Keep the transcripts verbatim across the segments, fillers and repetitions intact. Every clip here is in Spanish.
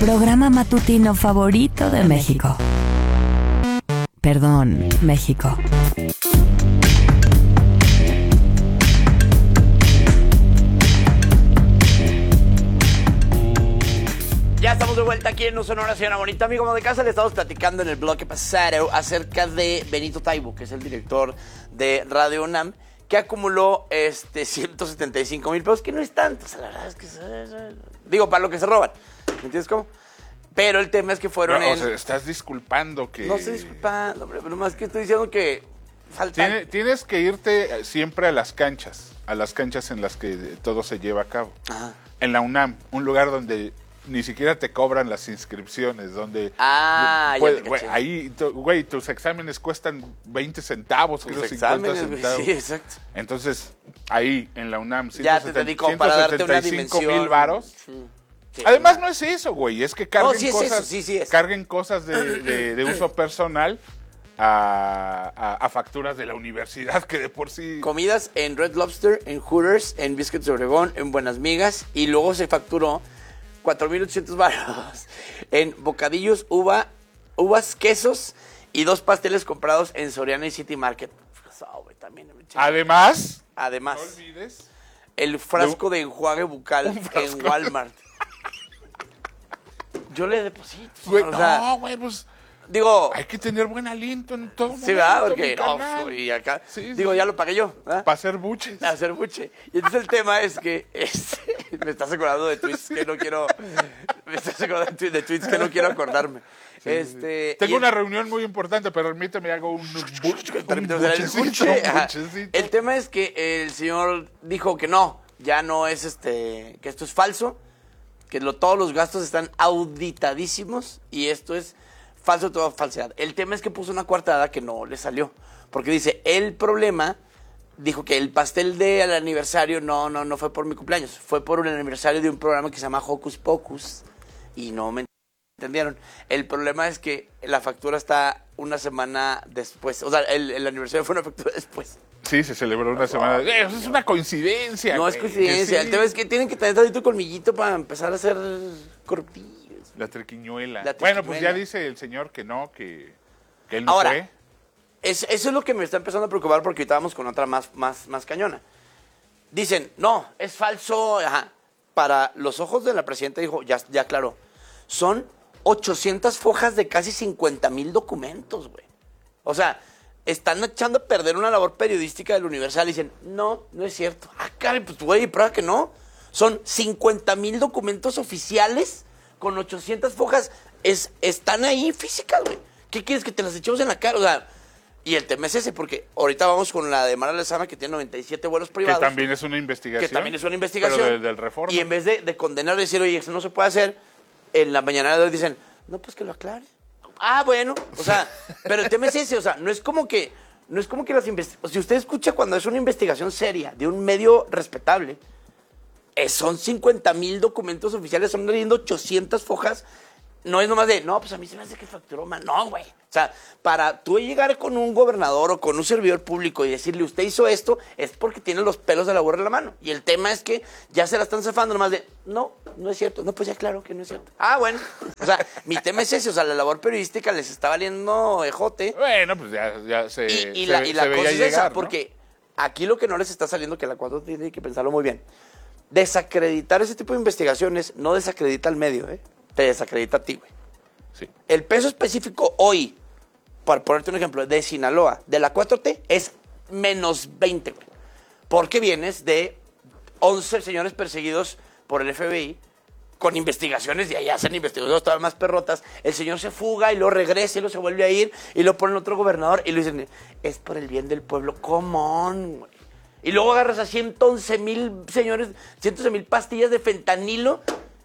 programa matutino favorito de México. Perdón, México. Ya estamos de vuelta aquí en No Sonora, señora bonita. Amigo de casa, le estamos platicando en el bloque pasado acerca de Benito Taibo, que es el director de Radio UNAM, que acumuló este ciento setenta y cinco mil pesos, que no es tanto, o sea, la verdad es que... Digo, para lo que se roban, ¿me entiendes cómo? Pero el tema es que fueron no, en... O sea, estás disculpando que... No estoy disculpando, hombre, pero más que estoy diciendo que falta... Tiene, tienes que irte siempre a las canchas, a las canchas en las que todo se lleva a cabo. Ajá. En la UNAM, un lugar donde ni siquiera te cobran las inscripciones, donde... Ah, pues, ya te güey, caché. ahí, tu- güey, tus exámenes cuestan veinte centavos, creo, Los cincuenta exámenes, güey, centavos. sí, exacto. Entonces, ahí, en la UNAM, Ya te entendí, como para darte una dimensión. mil varos. Sí. Sí, Además, una- no es eso, güey, es que carguen No, sí es cosas, eso, sí, sí es. carguen cosas de, de- de uso personal a, a- a facturas de la universidad, que de por sí... Comidas en Red Lobster, en Hooters, en Biscuits de Obregón, en Buenas Migas, y luego se facturó cuatro mil ochocientos baros en bocadillos, uva, uvas, quesos y dos pasteles comprados en Soriana y City Market. Oh, güey, también, me chingo. Además, Además, no olvides... el frasco de enjuague bucal en Walmart. Yo le deposito. Güey, o sea, no, güey, pues... digo, Hay que tener buen aliento en todo sí, ¿verdad? momento, Porque, mi no, carnal. y acá, Sí, digo, sí. ya lo pagué yo, ¿verdad? Para hacer buches. A hacer buche. Y entonces el tema es que este, me estás acordando de tweets que no quiero. Me estás acordando de, tweets- de tweets que no quiero acordarme. este, Tengo y una el- reunión muy importante, pero permíteme, hago un, bu- un permíteme hacer el buchecito, buche. un Ajá. buchecito. El tema es que el señor dijo que no, ya no es este, que esto es falso, que lo- todos los gastos están auditadísimos y esto es falso, toda falsedad. El tema es que puso una coartada que no le salió, porque dice, el problema, dijo que el pastel del aniversario no, no, no fue por mi cumpleaños, fue por un aniversario de un programa que se llama Hocus Pocus y no me entendieron. El problema es que la factura está una semana después, o sea, el, el aniversario fue una factura después. Sí, se celebró una semana. Eh, eso es una coincidencia. No es güey, coincidencia, que sí. el tema es que tienen que tener tantito colmillito para empezar a hacer corruptillos. La triquiñuela. La Bueno, pues ya triquiñuela. dice el señor que no, que, que él no Ahora, fue. Es- eso es lo que me está empezando a preocupar porque ahorita vamos con otra más, más, más cañona. Dicen, no, es falso. Ajá. Para los ojos de la presidenta, dijo, ya, ya aclaró, son ochocientas fojas de casi cincuenta mil documentos, güey. O sea, están echando a perder una labor periodística del Universal. Dicen, no, no es cierto. Ah, caray, pues güey, prueba que no. Son cincuenta mil documentos oficiales con ochocientas fojas. Es, están ahí físicas, güey. ¿Qué quieres, que te las echemos en la cara? O sea, y el tema es ese, porque ahorita vamos con la de Mara Lezama, que tiene noventa y siete vuelos Que privados. también es una investigación. Que también es una investigación. Pero del, del Reforma. Y en vez de, de condenar y decir, oye, eso no se puede hacer, en la mañana de hoy dicen, no, pues que lo aclare. Ah, bueno, o sea, pero el tema es ese, o sea, no es como que, no es como que las investigaciones, si usted escucha cuando es una investigación seria de un medio respetable, eh, son cincuenta mil documentos oficiales, son leyendo ochocientas fojas. No es nomás de, no, pues a mí se me hace que facturó mal. No, güey. O sea, para tú llegar con un gobernador o con un servidor público y decirle, usted hizo esto, es porque tiene los pelos de la burra en la mano. Y el tema es que ya se la están zafando nomás de, no, no es cierto. No, pues ya claro que no es cierto. Ah, bueno. O sea, mi tema es ese. O sea, la labor periodística les está valiendo ejote. Bueno, pues ya, ya se. Y, y se- la, y la se veía cosa es llegar, esa, ¿no? porque aquí lo que no les está saliendo, que la cuatro tiene que pensarlo muy bien. Desacreditar ese tipo de investigaciones no desacredita al medio, ¿eh? Te desacredita a ti, güey. Sí. El peso específico hoy, para ponerte un ejemplo, de Sinaloa, de la cuatro T, es menos veinte, güey. Porque vienes de once señores perseguidos por el F B I con investigaciones y ahí hacen investigaciones todavía más perrotas. El señor se fuga y luego regresa y luego se vuelve a ir y lo ponen otro gobernador y lo dicen, es por el bien del pueblo. Come on, güey. Y luego agarras a ciento once mil señores, ciento once mil pastillas de fentanilo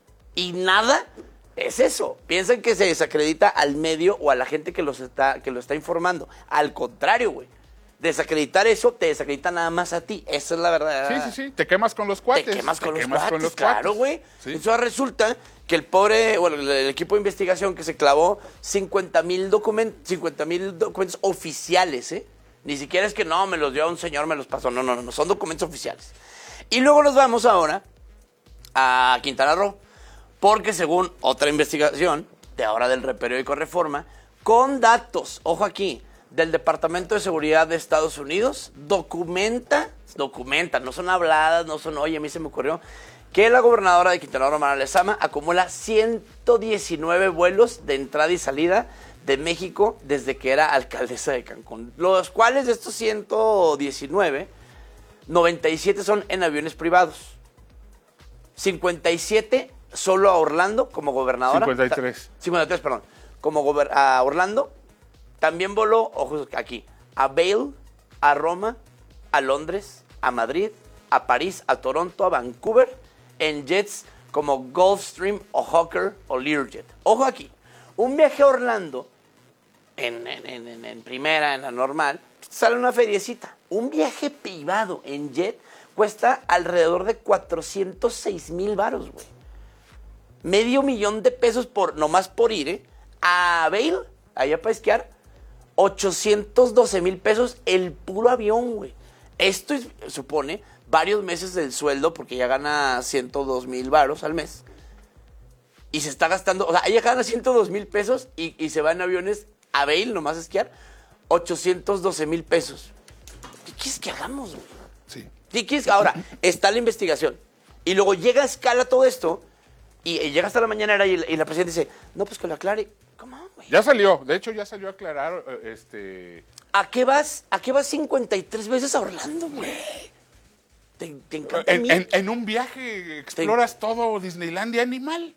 y nada. Es eso. Piensan que se desacredita al medio o a la gente que, los está, que lo está informando. Al contrario, güey. Desacreditar eso te desacredita nada más a ti. Esa es la verdad. Sí, sí, sí. Te quemas con los cuates. Te quemas con, los, quemas cuates, con los claro, cuates. güey. Sí. Entonces resulta que el pobre, bueno, el, el equipo de investigación que se clavó cincuenta mil documentos, cincuenta mil documentos oficiales, ¿eh? Ni siquiera es que no, me los dio a un señor, me los pasó. No, no, no, no, son documentos oficiales. Y luego nos vamos ahora a Quintana Roo. Porque según otra investigación, de ahora del periódico Reforma, con datos, ojo aquí, del Departamento de Seguridad de Estados Unidos, documenta, documenta, no son habladas, no son, oye, a mí se me ocurrió, que la gobernadora de Quintana Roo, Mara Lezama, acumula ciento diecinueve vuelos de entrada y salida de México desde que era alcaldesa de Cancún. Los cuales de estos ciento diecinueve, noventa y siete son en aviones privados. cincuenta y siete solo a Orlando como gobernadora. cincuenta y tres. cincuenta y tres, perdón. Como gober- a Orlando. También voló, ojos aquí, a Vail, a Roma, a Londres, a Madrid, a París, a Toronto, a Vancouver, en jets como Gulfstream o Hawker o Learjet. Ojo aquí, un viaje a Orlando, en, en, en, en primera, en la normal, sale una feriecita. Un viaje privado en jet cuesta alrededor de cuatrocientos seis mil varos, güey. Medio millón de pesos por, nomás por ir, ¿eh? A Vail, allá para esquiar, ochocientos doce mil pesos el puro avión, güey. Esto es, supone varios meses del sueldo, porque ella gana ciento dos mil varos al mes. Y se está gastando, o sea, ella gana ciento dos mil pesos y, y se va en aviones a Vail, nomás a esquiar, ochocientos doce mil pesos. ¿Qué quieres que hagamos, güey? Sí. ¿Qué quieres? Ahora, está la investigación. Y luego llega a escala todo esto, y, y llega hasta la mañanera y, y la presidenta dice, no, pues que lo aclare. ¿Cómo, güey? Ya salió, de hecho ya salió a aclarar, eh, este... ¿A qué vas? ¿A qué vas cincuenta y tres veces a Orlando, güey? ¿Te, te encanta En, mí? en- en un viaje exploras todo Disneylandia animal.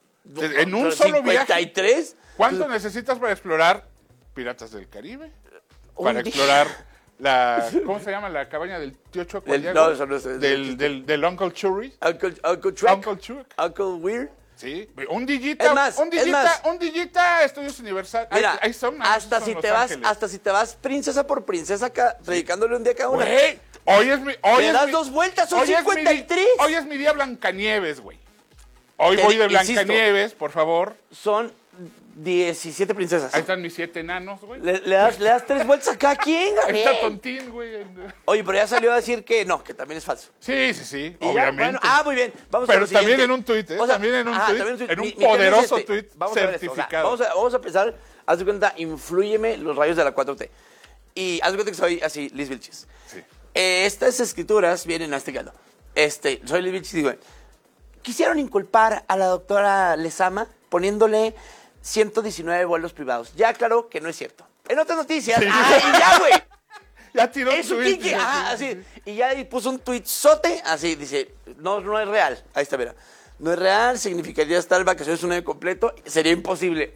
En un Pero solo cincuenta y viaje. tres. ¿Cuánto necesitas para explorar Piratas del Caribe? Un Para día. explorar la... ¿Cómo se llama? La cabaña del tío Chueco. Del- allá, no, güey. eso no es- Del, del, del Uncle Churri. Uncle, Uncle Trek. Uncle Chuck. Uncle Weird. Sí. Un Digita. Es más, un es Digita. más. Un Digita Estudios Universal. Mira, Ahí, ahí son, ahí hasta son si Los te vas, Ángeles. hasta si te vas princesa por princesa acá, dedicándole un día a cada una. Güey, hoy es mi... Hoy Le es das mi- dos vueltas, son hoy es mi cincuenta y di- tres. Hoy es mi día Blancanieves, güey. Hoy Te voy di- de insisto. Blancanieves, por favor. Son diecisiete princesas. Ahí están mis siete enanos, güey. Le, le das, le das tres vueltas a cada quien, Ahí está güey. Tontín, güey. Oye, pero ya salió a decir que no, que también es falso. Sí, sí, sí, Y ya, obviamente. bueno, ah, muy bien. Vamos a Pero lo siguiente. también en un tuit, ¿eh? O sea, También en un ajá, tuit, también tuit. en un Mi- mi tema es poderoso este. tuit Vamos a ver esto, o sea, certificado. vamos, a, vamos a empezar, haz de cuenta, inflúyeme los rayos de la cuatro T. Y haz de cuenta que soy así, Liz Vilchis. Sí. Eh, estas escrituras vienen a este grado. Este, soy Liz Vilchis y digo, quisieron inculpar a la doctora Lezama poniéndole ciento diecinueve vuelos privados. Ya aclaró que no es cierto. En otras noticias, Sí. ¡ay, ya, güey! Ya tiró un Eso tuit. que, sí, ah, sí, así. Y ya ahí puso un tuitzote, así, dice, no, no es real. Ahí está, mira. No es real, significaría estar vacaciones un año completo, sería imposible.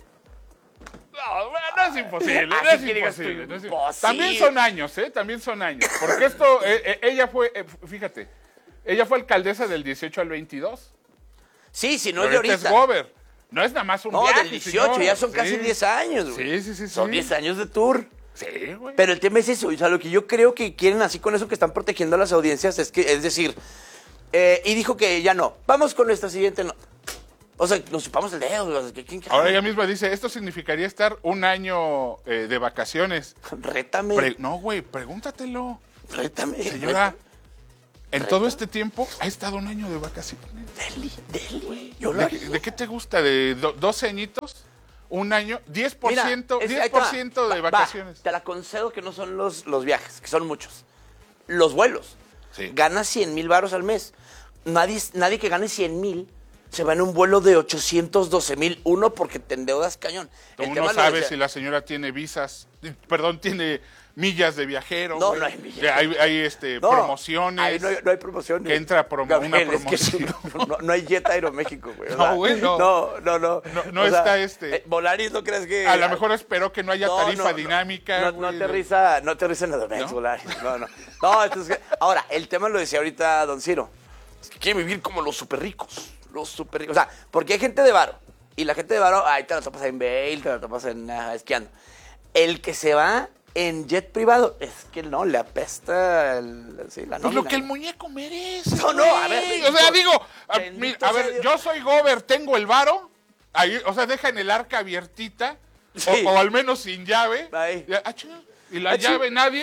No, bueno, no es imposible, no Así es que digas tú, imposible. no es- imposible. También son años, ¿eh? También son años. Porque esto, eh, eh, ella fue, eh, fíjate, ella fue alcaldesa del dieciocho al veintidós. Sí, si no es de Pero este ahorita. es gober. No es nada más un No, viaje, del dieciocho, señor. ya son Sí. casi diez años, güey. Sí, sí, sí. Son sí. diez años de tour. Sí, güey. Pero el tema es eso, o sea, lo que yo creo que quieren así con eso que están protegiendo a las audiencias es que, es decir, eh, y dijo que ya no. Vamos con nuestra siguiente no. O sea, nos chupamos el dedo. O sea, ¿quién, quién- Ahora ella misma dice, esto significaría estar un año eh, de vacaciones. Rétame, Pre- no, güey, pregúntatelo. rétame. Señora, en todo este tiempo ha estado un año de vacaciones. Deli, deli. Yo lo ¿De, haría. qué- de qué te gusta? ¿De do- doce añitos? ¿Un año? diez por ciento, Mira, es- diez ahí te por va. ciento de Va, vacaciones. va, te la concedo que no son los, los viajes, que son muchos. Los vuelos. Sí. Ganas cien mil varos al mes. Nadie, nadie que gane cien mil se va en un vuelo de ochocientos doce mil. Uno, porque te endeudas cañón. Tú El no tema lo sabes decía- si la señora tiene visas, perdón, tiene millas de viajero. No, güey. no hay millas. Que Hay, hay, este, No, promociones. ahí no hay, no hay promociones. Que entra promo- Gabriel, una es que promoción. no, no- no hay Jet Aeroméxico, güey. o No, sea, güey, no. No, no, no. No- no O sea, está este- eh, Volaris, ¿no crees que...? A lo mejor espero que no haya No, tarifa no, no. dinámica. No, no güey, de- aterriza, no aterriza en Edomex, ¿No? Volaris. No, no. No, entonces, ahora, el tema lo decía ahorita Don Ciro. Es que quieren vivir como los súper ricos. Los súper ricos. O sea, porque hay gente de varo. Y la gente de varo, ahí te la topas en Vail, te la topas en ah, esquiando. El que se va en jet privado, es que no, le apesta el, sí, la Pues nómina. lo que el muñeco merece. No, no, a ver, güey. O sea, bendito- digo, a, bendito mi- a sea ver, Dios. yo soy gober, tengo el varo. Ahí, o sea, deja en el arca abiertita. Sí. O, o al menos sin llave. Ahí. Y, ah, chinga, y la Ah, chinga. llave nadie.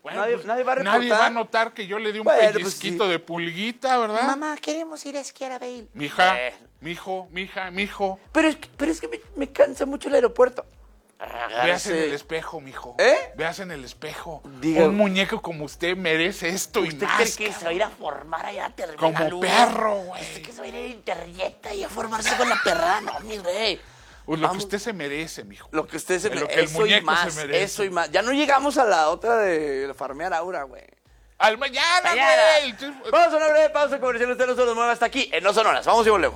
Bueno, nadie, pues, nadie va a reportar. nadie va a notar que yo le di un Bueno, pues, pellizquito sí. de pulguita, ¿verdad? Mamá, queremos ir a esquiar a Bale. Mija, Bueno. mijo, mija, mijo. Pero es que, pero es que me, me cansa mucho el aeropuerto. Veas en Agárrese. el espejo, mijo. ¿Eh? Veas en el espejo. Diga- Un muñeco como usted merece esto y ¿Usted más. cree que se va a ir a formar allá a Terminal Como uno? perro, güey. ¿Usted que se va a ir a Interjeta y a formarse con la perra? No, mi rey. Pues lo Vamos. que usted se merece, mijo. Lo que usted se Lo merece. que el Eso y muñeco más, se merece. eso y más. Ya no llegamos a la otra de farmear Aura, güey. Al mañana, Mañana. güey. Vamos a una breve pausa comercial. Usted no se nos mueva hasta aquí en No Sonoras. Vamos y volvemos.